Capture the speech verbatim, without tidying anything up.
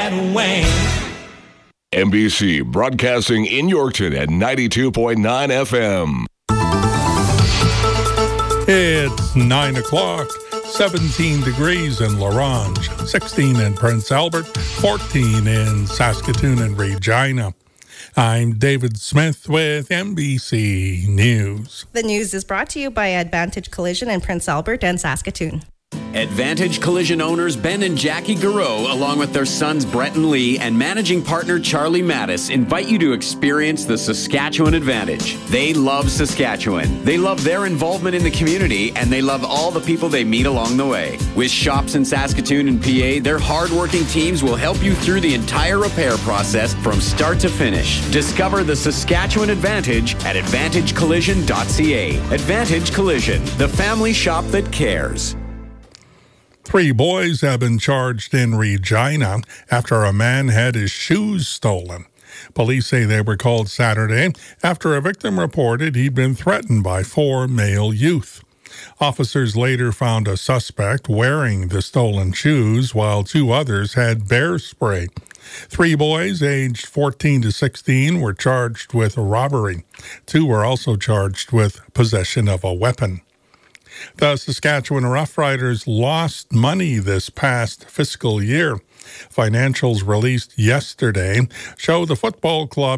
that way. N B C broadcasting in Yorkton at ninety-two point nine F M. It's nine o'clock, seventeen degrees in La Ronge, sixteen in Prince Albert, fourteen in Saskatoon and Regina. I'm David Smith with N B C News. The news is brought to you by Advantage Collision in Prince Albert and Saskatoon. Advantage Collision owners Ben and Jackie Garreau, along with their sons Brett and Lee and managing partner Charlie Mattis, invite you to experience the Saskatchewan Advantage. They love Saskatchewan. They love their involvement in the community, and they love all the people they meet along the way. With shops in Saskatoon and P A, their hardworking teams will help you through the entire repair process from start to finish. Discover the Saskatchewan Advantage at advantage collision dot c a. Advantage Collision, the family shop that cares. Three boys have been charged in Regina after a man had his shoes stolen. Police say they were called Saturday after a victim reported he'd been threatened by four male youth. Officers later found a suspect wearing the stolen shoes while two others had bear spray. Three boys aged fourteen to sixteen were charged with robbery. Two were also charged with possession of a weapon. The Saskatchewan Roughriders lost money this past fiscal year. Financials released yesterday show the football club